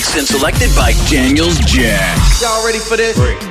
mixed and selected by Daniels Jack. Y'all ready for this?